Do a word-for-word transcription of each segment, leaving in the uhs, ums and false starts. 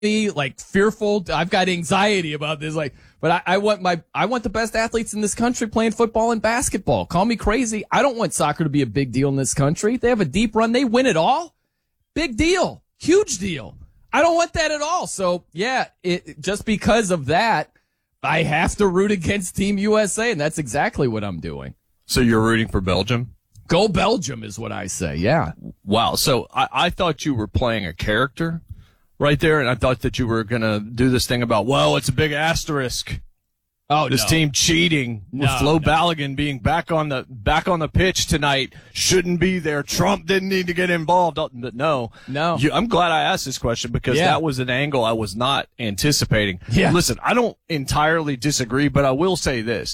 like fearful. I've got anxiety about this. Like, but I, I want my, I want the best athletes in this country playing football and basketball. Call me crazy. I don't want soccer to be a big deal in this country. They have a deep run. They win it all. Big deal. Huge deal. I don't want that at all. So yeah, it, just because of that, I have to root against Team U S A, and that's exactly what I'm doing. So you're rooting for Belgium? Go Belgium is what I say. Yeah. Wow. So I, I thought you were playing a character right there, and I thought that you were going to do this thing about, well, it's a big asterisk. Oh, this no. team cheating with no, Flo no. Balogun being back on the back on the pitch tonight shouldn't be there. Trump didn't need to get involved. But no, no. You, I'm glad I asked this question because yeah. that was an angle I was not anticipating. Yeah. Listen, I don't entirely disagree, but I will say this: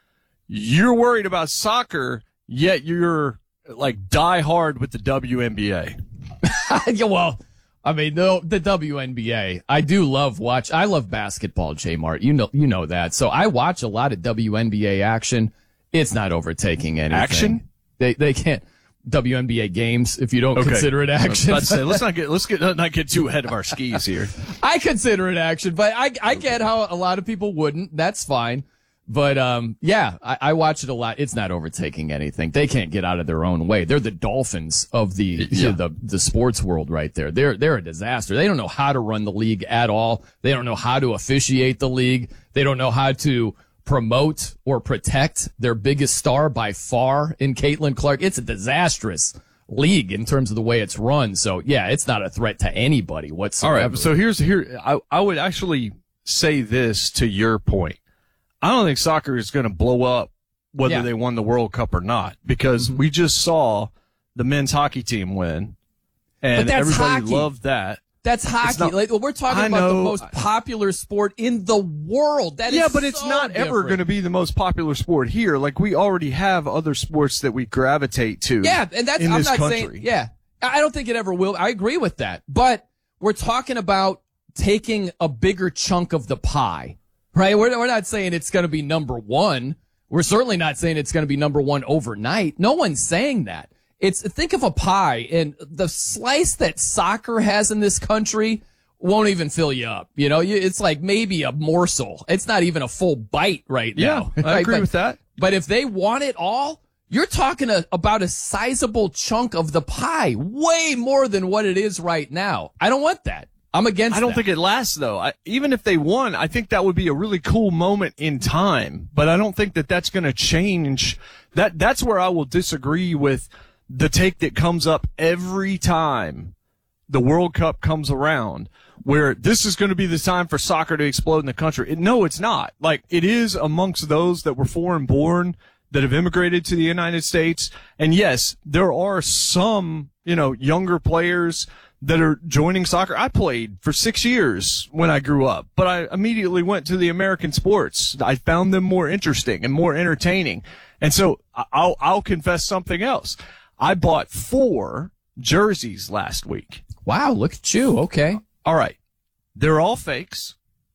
you're worried about soccer, yet you're like die hard with the W N B A. Yeah, well. I mean, the, the W N B A, I do love watch. I love basketball, J Mart. You know, you know that. So I watch a lot of W N B A action. It's not overtaking anything. Action? They, they can't. W N B A games, if you don't okay. consider it action. Let's, say, let's not get, let's get, not get too ahead of our skis here. I consider it action, but I, I get how a lot of people wouldn't. That's fine. But, um, yeah, I, I watch it a lot. It's not overtaking anything. They can't get out of their own way. They're the Dolphins of the, yeah. the, the sports world right there. They're, they're a disaster. They don't know how to run the league at all. They don't know how to officiate the league. They don't know how to promote or protect their biggest star by far in Caitlin Clark. It's a disastrous league in terms of the way it's run. So, yeah, it's not a threat to anybody whatsoever. All right. So here's, here, I, I would actually say this to your point. I don't think soccer is going to blow up whether yeah. they won the World Cup or not, because mm-hmm. we just saw the men's hockey team win, and everybody hockey. loved that. That's hockey. Not, like, we're talking I about know, the most popular sport in the world. That yeah, is but it's so not different. ever going to be the most popular sport here. Like, we already have other sports that we gravitate to. Yeah, and that's in I'm this not country. saying. Yeah, I don't think it ever will. I agree with that, but we're talking about taking a bigger chunk of the pie. Right? We're, we're not saying it's going to be number one. We're certainly not saying it's going to be number one overnight. No one's saying that. It's, think of a pie, and the slice that soccer has in this country won't even fill you up. You know, it's like maybe a morsel. It's not even a full bite right now. Yeah, I right? agree but, with that. But if they want it all, you're talking a, about a sizable chunk of the pie, way more than what it is right now. I don't want that. I'm against I don't that. think it lasts, though. I, even if they won, I think that would be a really cool moment in time. But I don't think that that's going to change. That That's where I will disagree with the take that comes up every time the World Cup comes around, where this is going to be the time for soccer to explode in the country. It, no, it's not. Like, it is amongst those that were foreign born, that have immigrated to the United States. And yes, there are some, you know, younger players that are joining soccer. I played for six years when I grew up, but I immediately went to the American sports. I found them more interesting and more entertaining. And so I'll, I'll confess something else. I bought four jerseys last week. Wow, look at you. Okay. All right. They're all fakes.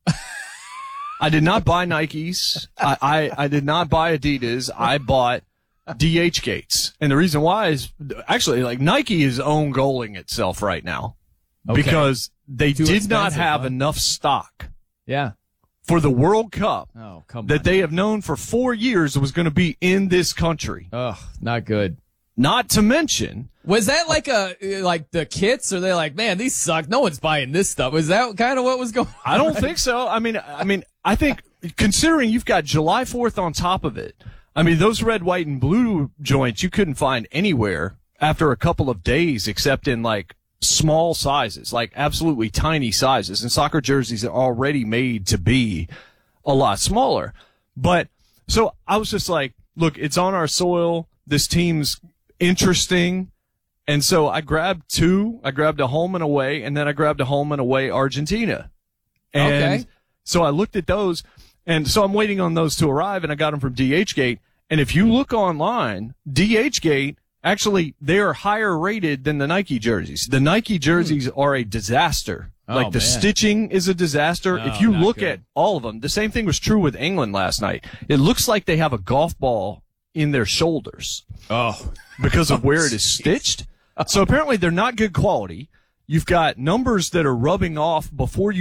I did not buy Nikes. I, I, I did not buy Adidas. I bought D H Gates. And the reason why is actually, like, Nike is own goaling itself right now okay. because they Too did not have huh? enough stock yeah. for the World Cup oh, come that on. they have known for four years was going to be in this country. Ugh, not good. Not to mention, was that like a like the kits? Or they like, man, these suck. No one's buying this stuff. Was that kind of what was going on? I don't think so. I mean, I mean, I think considering you've got July fourth on top of it, I mean, those red, white, and blue joints you couldn't find anywhere after a couple of days except in, like, small sizes, like absolutely tiny sizes. And soccer jerseys are already made to be a lot smaller. But so I was just like, look, it's on our soil. This team's interesting. And so I grabbed two. I grabbed a home and away, and then I grabbed a home and away Argentina. And okay. so I looked at those. And so I'm waiting on those to arrive, and I got them from DHgate. And if you look online, DHgate, actually, they are higher rated than the Nike jerseys. The Nike jerseys hmm. are a disaster. Oh, like, the man. stitching is a disaster. No, if you look good. at all of them, the same thing was true with England last night. It looks like they have a golf ball in their shoulders. Oh. Because of Oh, where it is stitched. So apparently they're not good quality. You've got numbers that are rubbing off before you